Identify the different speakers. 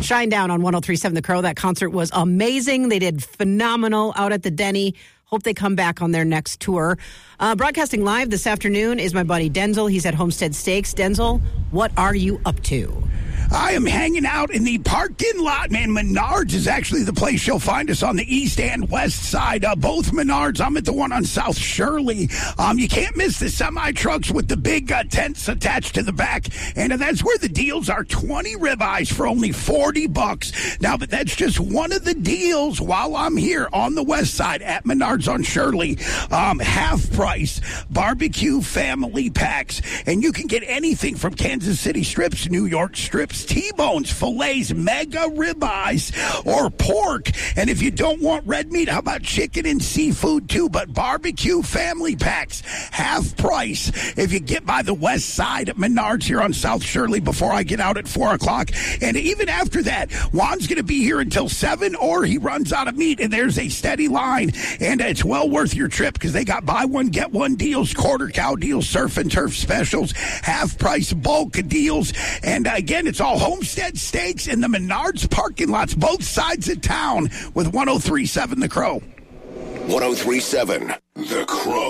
Speaker 1: Shine Down on 103.7 The Crow. That concert was amazing. They did phenomenal out at the Denny. Hope they come back on their next tour. Broadcasting live this afternoon is my buddy Denzel. He's at Homestead Steaks. Denzel, what are you up to?
Speaker 2: I am hanging out in the parking lot, man. Menards is actually the place you'll find us on the east and west side. Both Menards. I'm at the one on South Shirley. You can't miss the semi-trucks with the big tents attached to the back. And that's where the deals are. 20 ribeyes for only $40. Now, but that's just one of the deals while I'm here on the west side at Menards on Shirley. Half price barbecue family packs. And you can get anything from Kansas City strips, New York strips, T-bones, fillets, mega ribeyes, or pork. And if you don't want red meat, how about chicken and seafood too? But barbecue family packs, half price if you get by the west side at Menards here on South Shirley before I get out at 4 o'clock. And even after that, Juan's going to be here until 7 or he runs out of meat. And there's a steady line. And it's well worth your trip because they got buy one, get one deals, quarter cow deals, surf and turf specials, half price bulk deals. And again, it's all Homestead Steaks in the Menards parking lots, both sides of town with 103.7 The Crow.
Speaker 3: 103.7 The Crow.